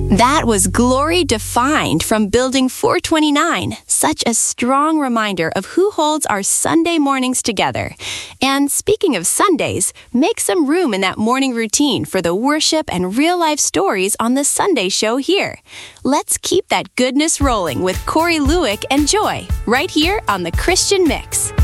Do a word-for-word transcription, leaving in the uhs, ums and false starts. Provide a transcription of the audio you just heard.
That was Glory Defined from Building four twenty-nine. Such a strong reminder of who holds our Sunday mornings together. And speaking of Sundays, make some room in that morning routine for the worship and real-life stories on the Sunday show here. Let's keep that goodness rolling with Corey Luick and Joy, right here on The Christian Mix.